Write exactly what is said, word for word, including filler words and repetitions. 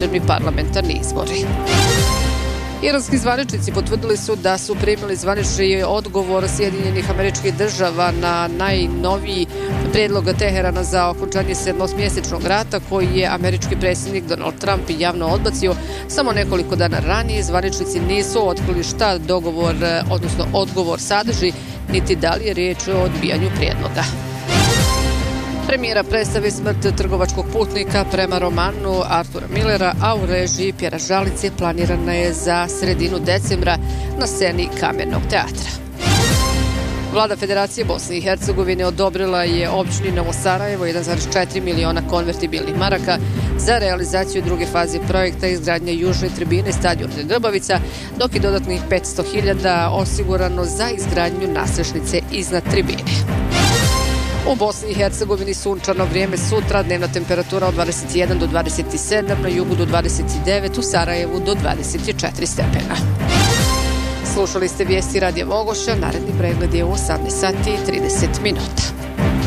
potrebni parlamentarni izbori. Iranski zvaničnici potvrdili su da su primili zvanični odgovor Sjedinjenih Američkih Država na najnoviji prijedlog Teherana za okončanje sedmosmjesečnog rata koji je američki predsjednik Donald Trump javno odbacio. Samo nekoliko dana ranije zvaničnici nisu otkrili šta dogovor, odnosno odgovor sadrži, niti da li je riječ o odbijanju prijedloga. Premijera predstavi Smrt trgovačkog putnika prema romanu Artura Millera, a u režiji Pjera Žalice planirana je za sredinu decembra na sceni Kamenog teatra. Vlada Federacije Bosne i Hercegovine odobrila je općini Novo Sarajevo jedan zarez četiri miliona konvertibilnih maraka za realizaciju druge faze projekta izgradnje južne tribine stadiona Grbavica, dok je dodatnih petsto hiljada osigurano za izgradnju nasrešnice iznad tribine. U Bosni i Hercegovini sunčano vrijeme sutra, dnevna temperatura od dvadeset jedan do dvadeset sedam, na jugu do dvadeset devet, u Sarajevu do dvadeset četiri stepena. Slušali ste vijesti Radija Vogoša, naredni pregled je u osamnaest sati i trideset minuta.